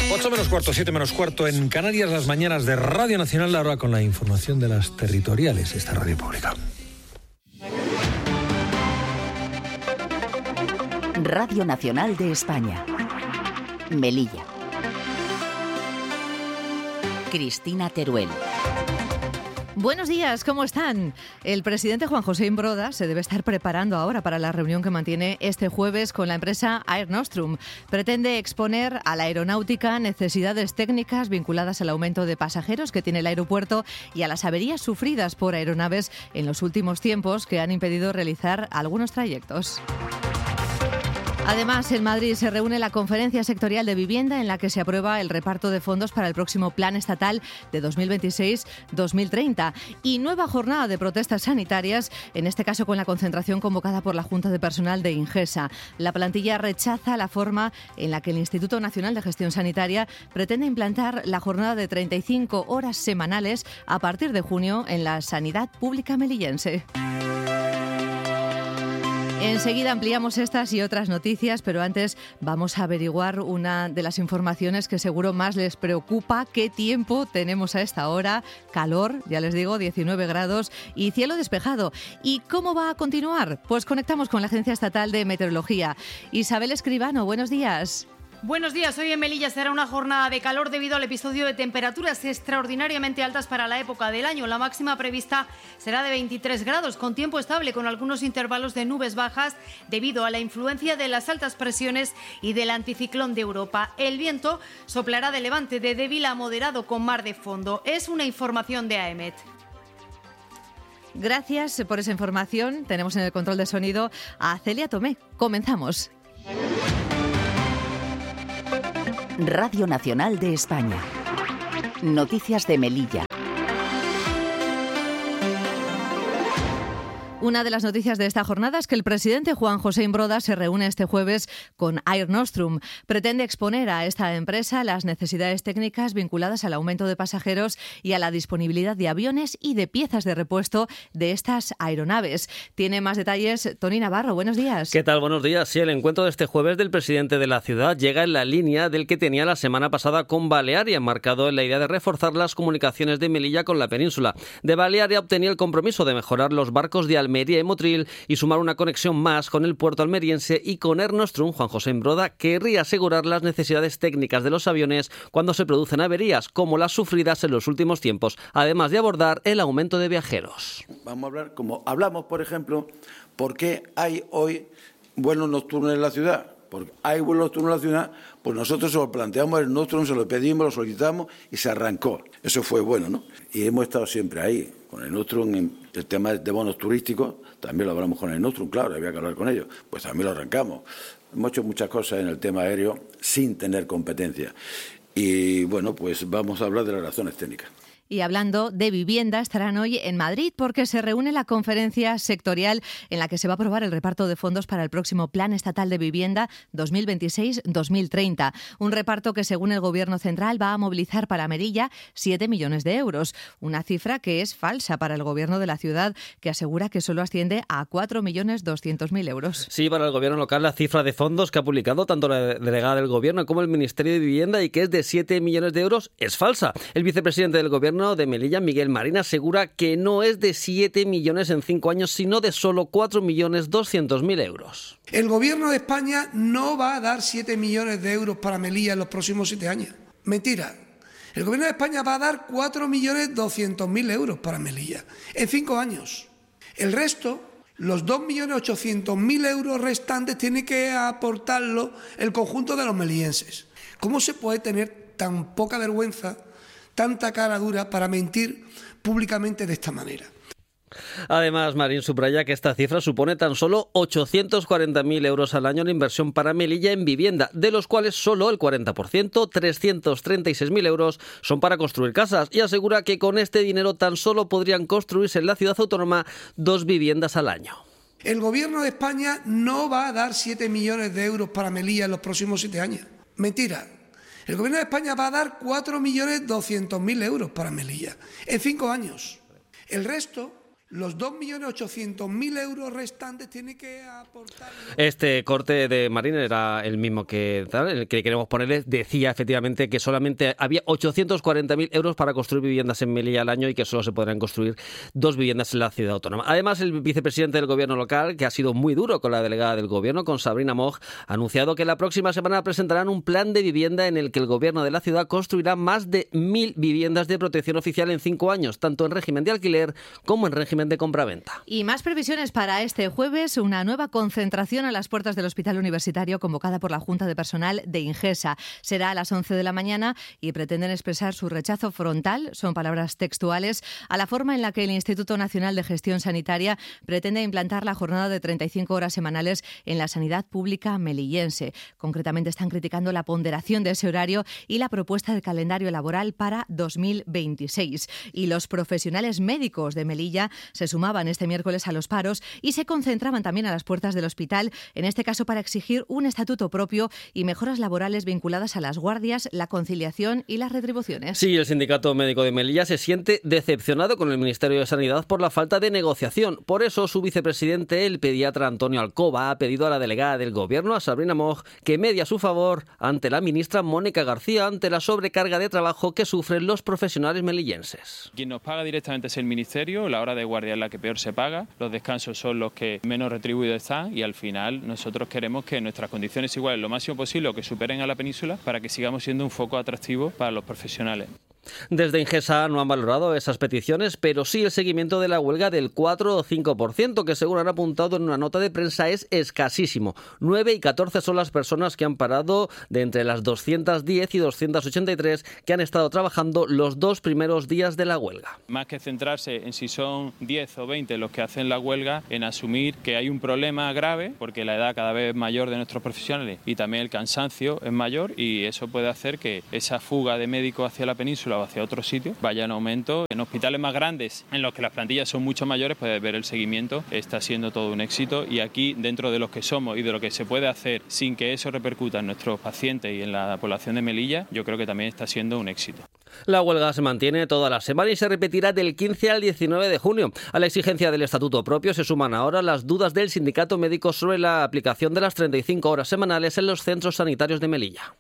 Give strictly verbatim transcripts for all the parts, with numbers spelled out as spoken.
ocho menos cuarto, siete menos cuarto en Canarias, las mañanas de Radio Nacional, ahora con la información de las territoriales, esta radio pública. Radio Nacional de España. Melilla. Cristina Teruel. Buenos días, ¿cómo están? El presidente Juan José Imbroda se debe estar preparando ahora para la reunión que mantiene este jueves con la empresa Air Nostrum. Pretende exponer a la aeronáutica necesidades técnicas vinculadas al aumento de pasajeros que tiene el aeropuerto y a las averías sufridas por aeronaves en los últimos tiempos que han impedido realizar algunos trayectos. Además, en Madrid se reúne la Conferencia Sectorial de Vivienda en la que se aprueba el reparto de fondos para el próximo Plan Estatal de dos mil veintiséis a dos mil treinta y nueva jornada de protestas sanitarias, en este caso con la concentración convocada por la Junta de Personal de Ingesa. La plantilla rechaza la forma en la que el Instituto Nacional de Gestión Sanitaria pretende implantar la jornada de treinta y cinco horas semanales a partir de junio en la sanidad pública melillense. Enseguida ampliamos estas y otras noticias, pero antes vamos a averiguar una de las informaciones que seguro más les preocupa. ¿Qué tiempo tenemos a esta hora? Calor, ya les digo, diecinueve grados y cielo despejado. ¿Y cómo va a continuar? Pues conectamos con la Agencia Estatal de Meteorología. Isabel Escribano, buenos días. Buenos días, hoy en Melilla será una jornada de calor debido al episodio de temperaturas extraordinariamente altas para la época del año. La máxima prevista será de veintitrés grados, con tiempo estable, con algunos intervalos de nubes bajas debido a la influencia de las altas presiones y del anticiclón de Europa. El viento soplará de levante de débil a moderado con mar de fondo. Es una información de AEMET. Gracias por esa información. Tenemos en el control de sonido a Celia Tomé. Comenzamos. Radio Nacional de España. Noticias de Melilla. Una de las noticias de esta jornada es que el presidente Juan José Imbroda se reúne este jueves con Air Nostrum. Pretende exponer a esta empresa las necesidades técnicas vinculadas al aumento de pasajeros y a la disponibilidad de aviones y de piezas de repuesto de estas aeronaves. Tiene más detalles Tony Navarro. Buenos días. ¿Qué tal? Buenos días. Sí, el encuentro de este jueves del presidente de la ciudad llega en la línea del que tenía la semana pasada con Balearia, marcado en la idea de reforzar las comunicaciones de Melilla con la península. De Balearia obtenía el compromiso de mejorar los barcos de Almería Almería y Motril y sumar una conexión más con el puerto almeriense, y con Air Nostrum, Juan José Imbroda querría asegurar las necesidades técnicas de los aviones cuando se producen averías, como las sufridas en los últimos tiempos, además de abordar el aumento de viajeros. Vamos a hablar, como hablamos, por ejemplo, por qué hay hoy vuelos nocturnos en la ciudad. Porque hay vuelos nocturnos en la ciudad, pues nosotros se lo planteamos, el Nostrum, se lo pedimos, lo solicitamos y se arrancó. Eso fue bueno, ¿no? Y hemos estado siempre ahí, con el Nostrum, en el tema de bonos turísticos, también lo hablamos con el Nostrum, claro, había que hablar con ellos, pues también lo arrancamos. Hemos hecho muchas cosas en el tema aéreo sin tener competencia. Y bueno, pues vamos a hablar de las razones técnicas. Y hablando de vivienda, estarán hoy en Madrid porque se reúne la conferencia sectorial en la que se va a aprobar el reparto de fondos para el próximo Plan Estatal de Vivienda dos mil veintiséis a dos mil treinta. Un reparto que, según el Gobierno central, va a movilizar para Melilla siete millones de euros. Una cifra que es falsa para el Gobierno de la ciudad, que asegura que solo asciende a cuatro millones doscientos mil euros. Sí, para el Gobierno local la cifra de fondos que ha publicado tanto la delegada del Gobierno como el Ministerio de Vivienda, y que es de siete millones de euros, es falsa. El vicepresidente del Gobierno de Melilla, Miguel Marín, asegura que no es de siete millones en cinco años, sino de solo cuatro millones doscientos mil euros. El Gobierno de España no va a dar siete millones de euros para Melilla en los próximos siete años. Mentira. El Gobierno de España va a dar cuatro millones doscientos mil euros para Melilla en cinco años. El resto, los dos millones ochocientos mil euros restantes, tiene que aportarlo el conjunto de los melillenses. ¿Cómo se puede tener tan poca vergüenza, tanta cara dura para mentir públicamente de esta manera? Además, Marín subraya que esta cifra supone tan solo ochocientos cuarenta mil euros al año en inversión para Melilla en vivienda, de los cuales solo el cuarenta por ciento, trescientos treinta y seis mil euros, son para construir casas, y asegura que con este dinero tan solo podrían construirse en la ciudad autónoma dos viviendas al año. El Gobierno de España no va a dar siete millones de euros para Melilla en los próximos siete años. Mentira. El Gobierno de España va a dar cuatro millones doscientos mil euros para Melilla en cinco años. El resto, los dos millones ochocientos mil euros restantes tiene que aportar. Este corte de Marín era el mismo que el que queremos ponerles. Decía efectivamente que solamente había ochocientos cuarenta mil euros para construir viviendas en Melilla al año y que solo se podrán construir dos viviendas en la ciudad autónoma. Además, el vicepresidente del gobierno local, que ha sido muy duro con la delegada del gobierno, con Sabrina Moig, ha anunciado que la próxima semana presentarán un plan de vivienda en el que el gobierno de la ciudad construirá más de mil viviendas de protección oficial en cinco años, tanto en régimen de alquiler como en régimen de compraventa. Y más previsiones para este jueves, una nueva concentración a las puertas del Hospital Universitario convocada por la Junta de Personal de Ingesa. Será a las once de la mañana y pretenden expresar su rechazo frontal, son palabras textuales, a la forma en la que el Instituto Nacional de Gestión Sanitaria pretende implantar la jornada de treinta y cinco horas semanales en la sanidad pública melillense. Concretamente están criticando la ponderación de ese horario y la propuesta de calendario laboral para dos mil veintiséis. Y los profesionales médicos de Melilla se sumaban este miércoles a los paros y se concentraban también a las puertas del hospital, en este caso para exigir un estatuto propio y mejoras laborales vinculadas a las guardias, la conciliación y las retribuciones. Sí, el Sindicato Médico de Melilla se siente decepcionado con el Ministerio de Sanidad por la falta de negociación. Por eso, su vicepresidente, el pediatra Antonio Alcoba, ha pedido a la delegada del Gobierno, a Sabrina Moig, que medie a su favor ante la ministra Mónica García ante la sobrecarga de trabajo que sufren los profesionales melillenses. Quien nos paga directamente es el Ministerio, la hora de guardia es la que peor se paga, los descansos son los que menos retribuidos están y al final nosotros queremos que nuestras condiciones iguales lo máximo posible o que superen a la península para que sigamos siendo un foco atractivo para los profesionales. Desde Ingesa no han valorado esas peticiones, pero sí el seguimiento de la huelga del cuatro o cinco por ciento, que según han apuntado en una nota de prensa es escasísimo. nueve y catorce son las personas que han parado de entre las doscientas diez y doscientas ochenta y tres que han estado trabajando los dos primeros días de la huelga. Más que centrarse en si son diez o veinte los que hacen la huelga, en asumir que hay un problema grave, porque la edad cada vez es mayor de nuestros profesionales y también el cansancio es mayor y eso puede hacer que esa fuga de médicos hacia la península o hacia otros sitios vaya en aumento. En hospitales más grandes, en los que las plantillas son mucho mayores, puedes ver el seguimiento, está siendo todo un éxito y aquí, dentro de los que somos y de lo que se puede hacer sin que eso repercuta en nuestros pacientes y en la población de Melilla, yo creo que también está siendo un éxito. La huelga se mantiene toda la semana y se repetirá del quince al diecinueve de junio. A la exigencia del estatuto propio se suman ahora las dudas del sindicato médico sobre la aplicación de las treinta y cinco horas semanales en los centros sanitarios de Melilla.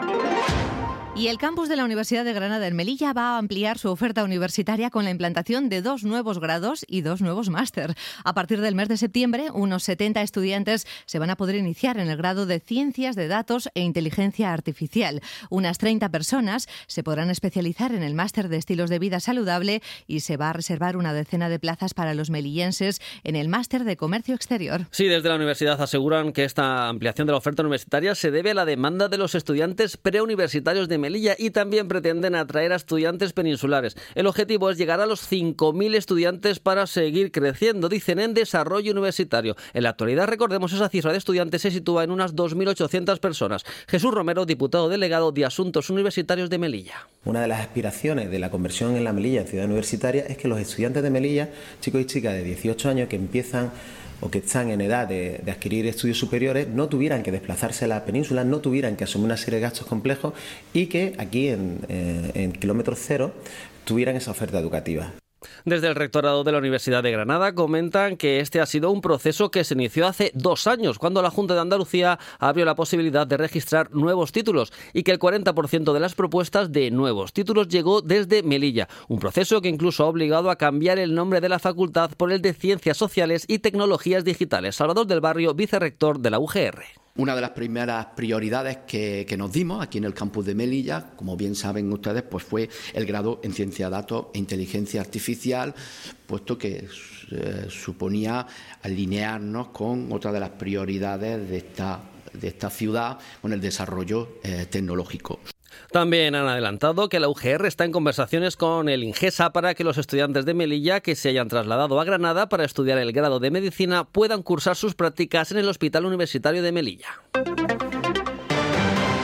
Y el campus de la Universidad de Granada en Melilla va a ampliar su oferta universitaria con la implantación de dos nuevos grados y dos nuevos máster. A partir del mes de septiembre, unos setenta estudiantes se van a poder iniciar en el grado de Ciencias de Datos e Inteligencia Artificial. Unas treinta personas se podrán especializar en el máster de Estilos de Vida Saludable y se va a reservar una decena de plazas para los melillenses en el máster de Comercio Exterior. Sí, desde la universidad aseguran que esta ampliación de la oferta universitaria se debe a la demanda de los estudiantes preuniversitarios de Melilla y también pretenden atraer a estudiantes peninsulares. El objetivo es llegar a los cinco mil estudiantes para seguir creciendo, dicen, en desarrollo universitario. En la actualidad, recordemos, esa cifra de estudiantes se sitúa en unas dos mil ochocientas personas. Jesús Romero, diputado delegado de Asuntos Universitarios de Melilla. Una de las aspiraciones de la conversión en la Melilla en ciudad universitaria es que los estudiantes de Melilla, chicos y chicas de dieciocho años que empiezan o que están en edad de, de adquirir estudios superiores, no tuvieran que desplazarse a la península, no tuvieran que asumir una serie de gastos complejos y que aquí en, eh, en kilómetro cero tuvieran esa oferta educativa. Desde el rectorado de la Universidad de Granada comentan que este ha sido un proceso que se inició hace dos años, cuando la Junta de Andalucía abrió la posibilidad de registrar nuevos títulos y que el cuarenta por ciento de las propuestas de nuevos títulos llegó desde Melilla. Un proceso que incluso ha obligado a cambiar el nombre de la facultad por el de Ciencias Sociales y Tecnologías Digitales. Salvador del Barrio, vicerrector de la U G R. Una de las primeras prioridades que, que nos dimos aquí en el campus de Melilla, como bien saben ustedes, pues fue el grado en Ciencia de Datos e Inteligencia Artificial, puesto que eh, suponía alinearnos con otra de las prioridades de esta, de esta ciudad, con el desarrollo eh, tecnológico. También han adelantado que la U G R está en conversaciones con el Ingesa para que los estudiantes de Melilla que se hayan trasladado a Granada para estudiar el grado de Medicina puedan cursar sus prácticas en el Hospital Universitario de Melilla.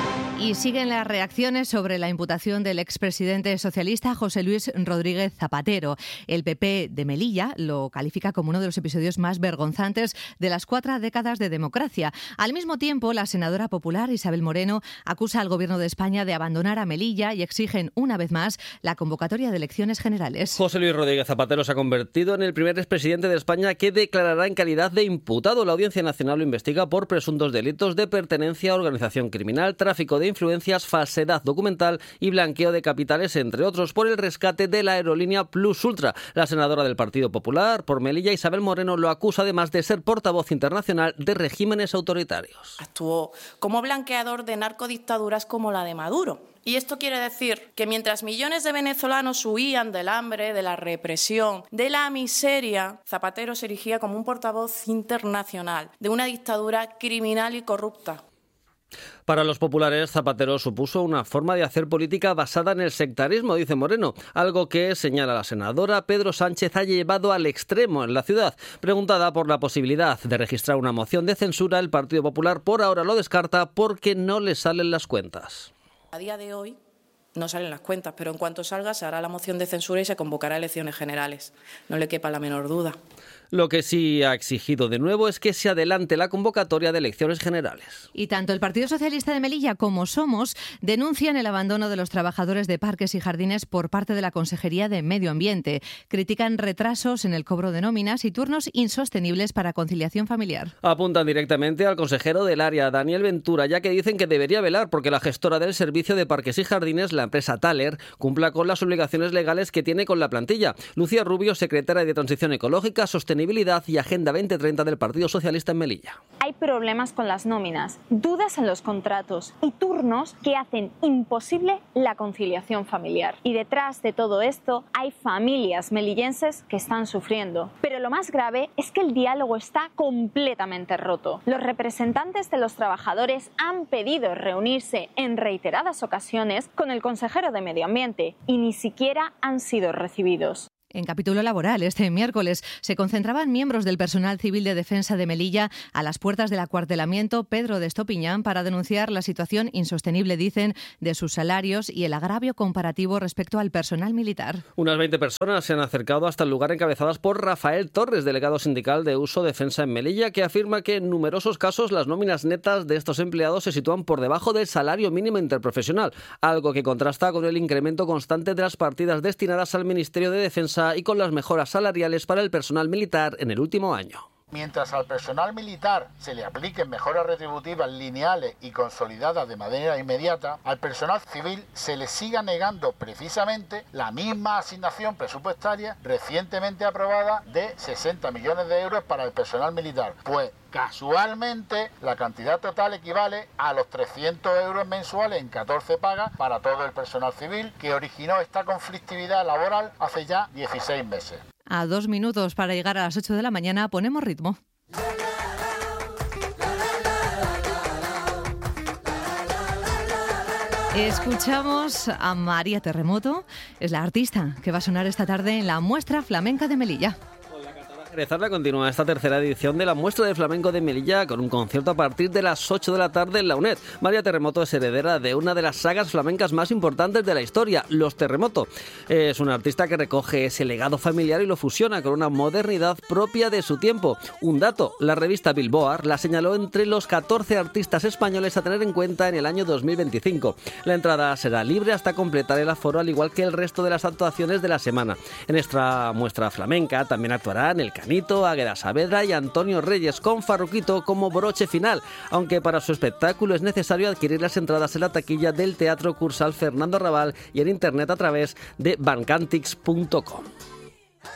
Y siguen las reacciones sobre la imputación del expresidente socialista José Luis Rodríguez Zapatero. El P P de Melilla lo califica como uno de los episodios más vergonzantes de las cuatro décadas de democracia. Al mismo tiempo, la senadora popular Isabel Moreno acusa al Gobierno de España de abandonar a Melilla y exigen una vez más la convocatoria de elecciones generales. José Luis Rodríguez Zapatero se ha convertido en el primer expresidente de España que declarará en calidad de imputado. La Audiencia Nacional lo investiga por presuntos delitos de pertenencia a organización criminal, tráfico de influencias, falsedad documental y blanqueo de capitales, entre otros, por el rescate de la aerolínea Plus Ultra. La senadora del Partido Popular por Melilla, Isabel Moreno, lo acusa además de ser portavoz internacional de regímenes autoritarios. Actuó como blanqueador de narcodictaduras como la de Maduro. Y esto quiere decir que mientras millones de venezolanos huían del hambre, de la represión, de la miseria, Zapatero se erigía como un portavoz internacional de una dictadura criminal y corrupta. Para los populares, Zapatero supuso una forma de hacer política basada en el sectarismo, dice Moreno, algo que, señala la senadora, Pedro Sánchez ha llevado al extremo en la ciudad. Preguntada por la posibilidad de registrar una moción de censura, el Partido Popular por ahora lo descarta porque no le salen las cuentas. A día de hoy no salen las cuentas, pero en cuanto salga se hará la moción de censura y se convocará elecciones generales. No le quepa la menor duda. Lo que sí ha exigido de nuevo es que se adelante la convocatoria de elecciones generales. Y tanto el Partido Socialista de Melilla como Somos denuncian el abandono de los trabajadores de parques y jardines por parte de la Consejería de Medio Ambiente. Critican retrasos en el cobro de nóminas y turnos insostenibles para conciliación familiar. Apuntan directamente al consejero del área, Daniel Ventura, ya que dicen que debería velar porque la gestora del servicio de parques y jardines, la empresa Thaler, cumpla con las obligaciones legales que tiene con la plantilla. Lucía Rubio, secretaria de Transición Ecológica, Sostenibilidad y Agenda veinte treinta del Partido Socialista en Melilla. Hay problemas con las nóminas, dudas en los contratos y turnos que hacen imposible la conciliación familiar. Y detrás de todo esto hay familias melillenses que están sufriendo. Pero lo más grave es que el diálogo está completamente roto. Los representantes de los trabajadores han pedido reunirse en reiteradas ocasiones con el consejero de Medio Ambiente y ni siquiera han sido recibidos. En capítulo laboral, este miércoles se concentraban miembros del personal civil de defensa de Melilla a las puertas del acuartelamiento Pedro de Estopiñán para denunciar la situación insostenible, dicen, de sus salarios y el agravio comparativo respecto al personal militar. Unas veinte personas se han acercado hasta el lugar encabezadas por Rafael Torres, delegado sindical de Uso Defensa en Melilla, que afirma que en numerosos casos las nóminas netas de estos empleados se sitúan por debajo del salario mínimo interprofesional, algo que contrasta con el incremento constante de las partidas destinadas al Ministerio de Defensa y con las mejoras salariales para el personal militar en el último año. Mientras al personal militar se le apliquen mejoras retributivas lineales y consolidadas de manera inmediata, al personal civil se le siga negando precisamente la misma asignación presupuestaria recientemente aprobada de sesenta millones de euros para el personal militar, pues casualmente la cantidad total equivale a los trescientos euros mensuales en catorce pagas para todo el personal civil, que originó esta conflictividad laboral hace ya dieciséis meses. A dos minutos para llegar a las ocho de la mañana, ponemos ritmo. Escuchamos a María Terremoto, es la artista que va a sonar esta tarde en la Muestra Flamenca de Melilla. Rezarla continúa esta tercera edición de la Muestra de Flamenco de Melilla con un concierto a partir de las ocho de la tarde en la UNED. María Terremoto es heredera de una de las sagas flamencas más importantes de la historia, Los Terremoto. Es una artista que recoge ese legado familiar y lo fusiona con una modernidad propia de su tiempo. Un dato, la revista Billboard la señaló entre los catorce artistas españoles a tener en cuenta en el año dos mil veinticinco. La entrada será libre hasta completar el aforo, al igual que el resto de las actuaciones de la semana. En esta muestra flamenca también actuarán el Canito, Águeda Saavedra y Antonio Reyes, con Farruquito como broche final, aunque para su espectáculo es necesario adquirir las entradas en la taquilla del Teatro Cursal Fernando Arrabal y en internet a través de bancantix punto com.